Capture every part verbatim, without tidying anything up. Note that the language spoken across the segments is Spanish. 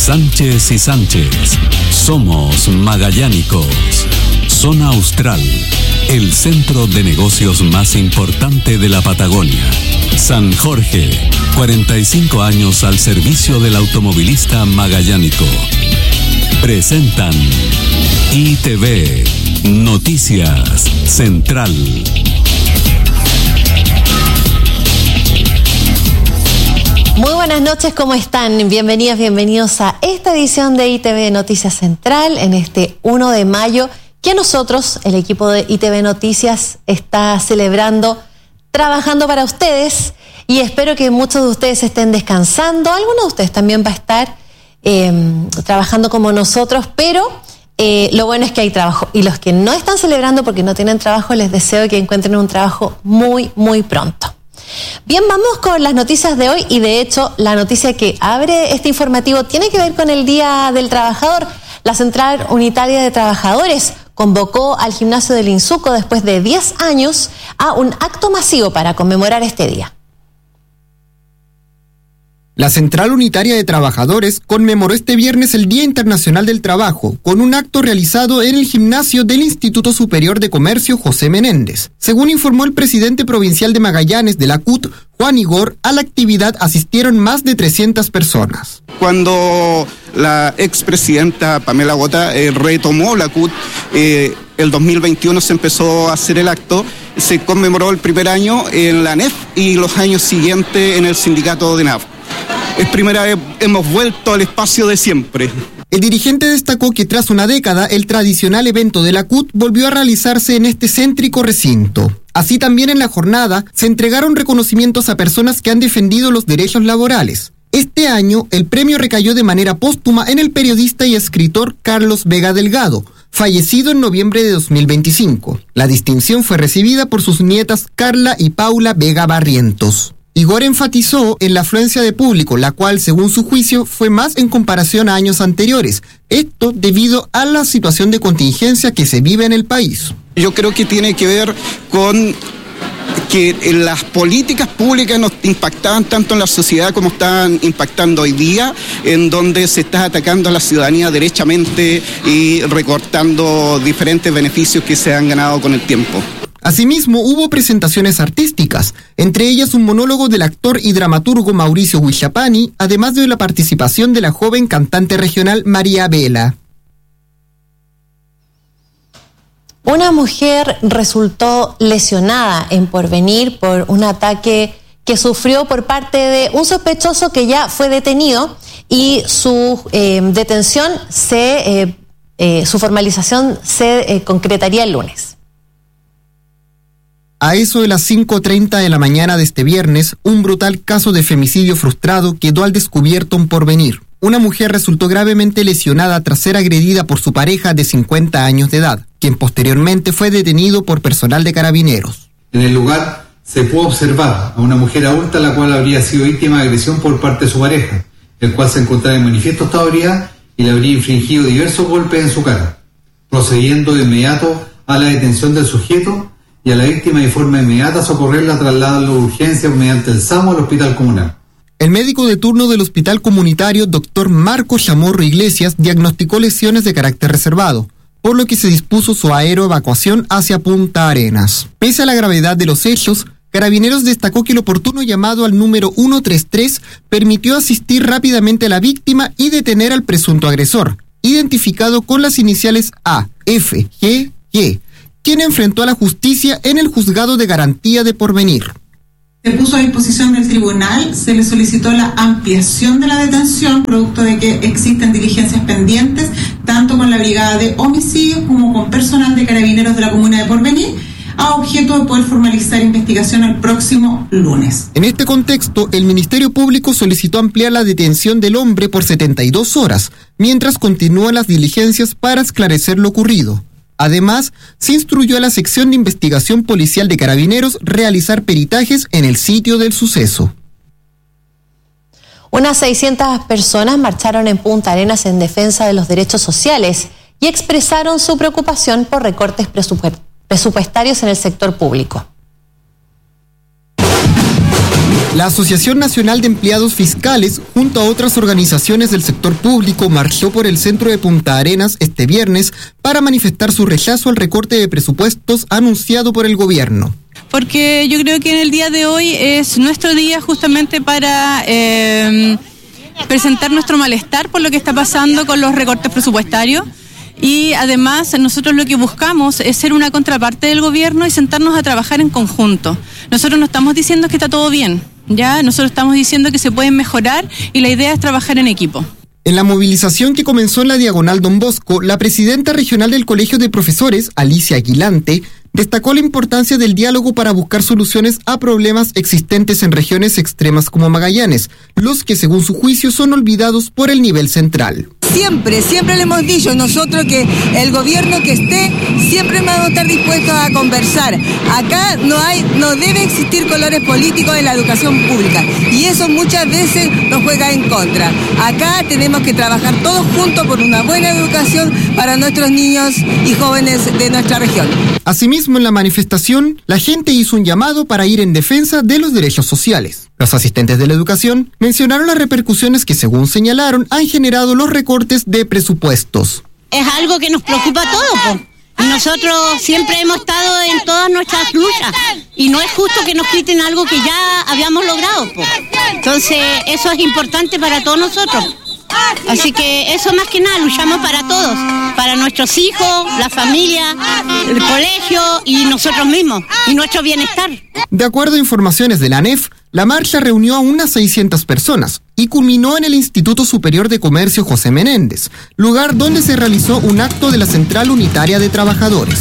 Sánchez y Sánchez. Somos magallánicos. Zona Austral, el centro de negocios más importante de la Patagonia. San Jorge, cuarenta y cinco años al servicio del automovilista magallánico. Presentan I T V, Noticias Central. Muy buenas noches, ¿cómo están? Bienvenidas, bienvenidos a esta edición de I T V Noticias Central en este primero de mayo, que nosotros, el equipo de I T V Noticias, está celebrando, trabajando para ustedes, y espero que muchos de ustedes estén descansando. Algunos de ustedes también va a estar eh, trabajando como nosotros, pero eh, lo bueno es que hay trabajo. Y los que no están celebrando porque no tienen trabajo, les deseo que encuentren un trabajo muy, muy pronto. Bien, vamos con las noticias de hoy, y de hecho la noticia que abre este informativo tiene que ver con el Día del Trabajador. La Central Unitaria de Trabajadores convocó al gimnasio del INSUCO después de diez años a un acto masivo para conmemorar este día. La Central Unitaria de Trabajadores conmemoró este viernes el Día Internacional del Trabajo con un acto realizado en el gimnasio del Instituto Superior de Comercio José Menéndez. Según informó el presidente provincial de Magallanes de la C U T, Juan Igor, a la actividad asistieron más de trescientas personas. Cuando la expresidenta Pamela Gota eh, retomó la C U T, eh, el dos mil veintiuno se empezó a hacer el acto, se conmemoró el primer año en la N E F y los años siguientes en el sindicato de N A F. Es primera vez hemos vuelto al espacio de siempre. El dirigente destacó que tras una década, el tradicional evento de la C U T volvió a realizarse en este céntrico recinto. Así también en la jornada se entregaron reconocimientos a personas que han defendido los derechos laborales. Este año, el premio recayó de manera póstuma en el periodista y escritor Carlos Vega Delgado, fallecido en noviembre de dos mil veinticinco. La distinción fue recibida por sus nietas Carla y Paula Vega Barrientos. Igor enfatizó en la afluencia de público, la cual, según su juicio, fue más en comparación a años anteriores. Esto debido a la situación de contingencia que se vive en el país. Yo creo que tiene que ver con que las políticas públicas nos impactaban tanto en la sociedad como están impactando hoy día, en donde se está atacando a la ciudadanía derechamente y recortando diferentes beneficios que se han ganado con el tiempo. Asimismo, hubo presentaciones artísticas, entre ellas un monólogo del actor y dramaturgo Mauricio Huichapani, además de la participación de la joven cantante regional María Vela. Una mujer resultó lesionada en Porvenir por un ataque que sufrió por parte de un sospechoso que ya fue detenido, y su eh, detención, se, eh, eh, su formalización se eh, concretaría el lunes. A eso de las cinco treinta de la mañana de este viernes, un brutal caso de femicidio frustrado quedó al descubierto en Porvenir. Una mujer resultó gravemente lesionada tras ser agredida por su pareja de cincuenta años de edad, quien posteriormente fue detenido por personal de carabineros. En el lugar se pudo observar a una mujer adulta la cual habría sido víctima de agresión por parte de su pareja, el cual se encontraba en manifiesto estado de ebriedad y le habría infligido diversos golpes en su cara, procediendo de inmediato a la detención del sujeto y a la víctima de forma inmediata socorrerla, trasladarla de urgencia mediante el SAMU al hospital comunal. El médico de turno del hospital comunitario, doctor Marco Chamorro Iglesias, diagnosticó lesiones de carácter reservado, por lo que se dispuso su aeroevacuación hacia Punta Arenas. Pese a la gravedad de los hechos, Carabineros destacó que el oportuno llamado al número ciento treinta y tres permitió asistir rápidamente a la víctima y detener al presunto agresor, identificado con las iniciales A, F, G, Y, quien enfrentó a la justicia en el juzgado de garantía de Porvenir. Se puso a disposición del tribunal, se le solicitó la ampliación de la detención, producto de que existen diligencias pendientes, tanto con la brigada de homicidios como con personal de carabineros de la comuna de Porvenir, a objeto de poder formalizar investigación el próximo lunes. En este contexto, el Ministerio Público solicitó ampliar la detención del hombre por setenta y dos horas, mientras continúan las diligencias para esclarecer lo ocurrido. Además, se instruyó a la sección de investigación policial de Carabineros realizar peritajes en el sitio del suceso. Unas seiscientas personas marcharon en Punta Arenas en defensa de los derechos sociales y expresaron su preocupación por recortes presupuestarios en el sector público. La Asociación Nacional de Empleados Fiscales, junto a otras organizaciones del sector público, marchó por el centro de Punta Arenas este viernes para manifestar su rechazo al recorte de presupuestos anunciado por el gobierno. Porque yo creo que en el día de hoy es nuestro día justamente para eh, presentar nuestro malestar por lo que está pasando con los recortes presupuestarios. Y además nosotros lo que buscamos es ser una contraparte del gobierno y sentarnos a trabajar en conjunto. Nosotros no estamos diciendo que está todo bien, ya nosotros estamos diciendo que se pueden mejorar y la idea es trabajar en equipo. En la movilización que comenzó en la Diagonal Don Bosco, la presidenta regional del Colegio de Profesores, Alicia Aguilante, destacó la importancia del diálogo para buscar soluciones a problemas existentes en regiones extremas como Magallanes, los que según su juicio son olvidados por el nivel central. Siempre, siempre le hemos dicho nosotros que el gobierno que esté, siempre vamos a estar dispuestos a conversar. Acá no hay, no debe existir colores políticos en la educación pública y eso muchas veces nos juega en contra. Acá tenemos que trabajar todos juntos por una buena educación para nuestros niños y jóvenes de nuestra región. Asimismo, en la manifestación, la gente hizo un llamado para ir en defensa de los derechos sociales. Los asistentes de la educación mencionaron las repercusiones que, según señalaron, han generado los recortes de presupuestos. Es algo que nos preocupa a todos, po. Y nosotros siempre hemos estado en todas nuestras luchas y no es justo que nos quiten algo que ya habíamos logrado, po. Entonces eso es importante para todos nosotros. Así que eso más que nada, luchamos para todos, para nuestros hijos, la familia, el colegio y nosotros mismos, y nuestro bienestar. De acuerdo a informaciones de la A N E F, la marcha reunió a unas seiscientas personas y culminó en el Instituto Superior de Comercio José Menéndez, lugar donde se realizó un acto de la Central Unitaria de Trabajadores.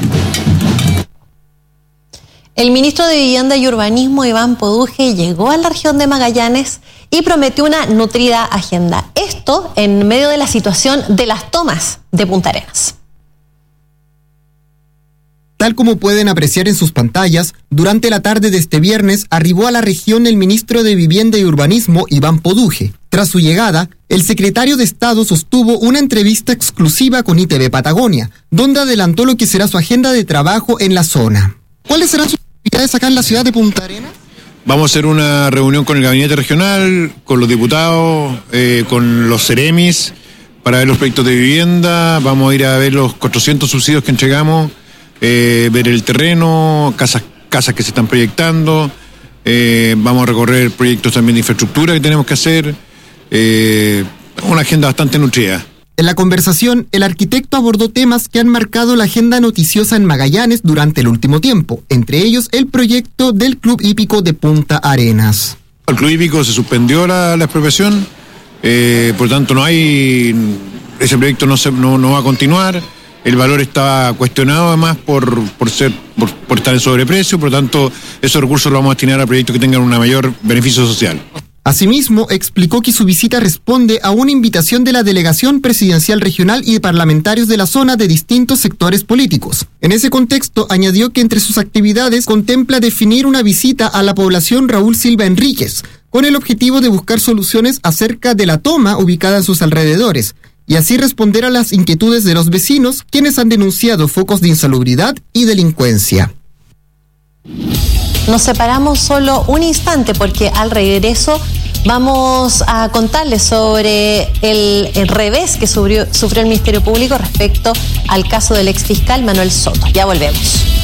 El ministro de Vivienda y Urbanismo, Iván Poduje, llegó a la región de Magallanes y prometió una nutrida agenda. Esto en medio de la situación de las tomas de Punta Arenas. Tal como pueden apreciar en sus pantallas, durante la tarde de este viernes arribó a la región el ministro de Vivienda y Urbanismo, Iván Poduje. Tras su llegada, el secretario de Estado sostuvo una entrevista exclusiva con I T V Patagonia, donde adelantó lo que será su agenda de trabajo en la zona. ¿Cuáles serán sus actividades acá en la ciudad de Punta Arenas? Vamos a hacer una reunión con el gabinete regional, con los diputados, eh, con los Ceremis, para ver los proyectos de vivienda. Vamos a ir a ver los cuatrocientos subsidios que entregamos, eh, ver el terreno, casas, casas que se están proyectando. Eh, vamos a recorrer proyectos también de infraestructura que tenemos que hacer. Eh, una agenda bastante nutrida. En la conversación, el arquitecto abordó temas que han marcado la agenda noticiosa en Magallanes durante el último tiempo, entre ellos el proyecto del Club Hípico de Punta Arenas. El Club Hípico se suspendió la, la expropiación, eh, por tanto no hay, ese proyecto no, se, no, no va a continuar, el valor está cuestionado además por, por, ser, por, por estar en sobreprecio, por lo tanto esos recursos los vamos a destinar a proyectos que tengan un mayor beneficio social. Asimismo, explicó que su visita responde a una invitación de la Delegación Presidencial Regional y de parlamentarios de la zona de distintos sectores políticos. En ese contexto, añadió que entre sus actividades contempla definir una visita a la población Raúl Silva Enríquez, con el objetivo de buscar soluciones acerca de la toma ubicada en sus alrededores, y así responder a las inquietudes de los vecinos, quienes han denunciado focos de insalubridad y delincuencia. Nos separamos solo un instante porque al regreso vamos a contarles sobre el, el revés que sufrió, sufrió el Ministerio Público respecto al caso del exfiscal Manuel Soto. Ya volvemos.